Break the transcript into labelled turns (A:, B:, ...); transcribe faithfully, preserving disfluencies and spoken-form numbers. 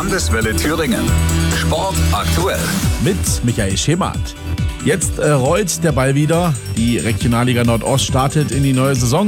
A: Landeswelle Thüringen. Sport aktuell.
B: Mit Michael Schemert. Jetzt äh, rollt der Ball wieder. Die Regionalliga Nordost startet in die neue Saison.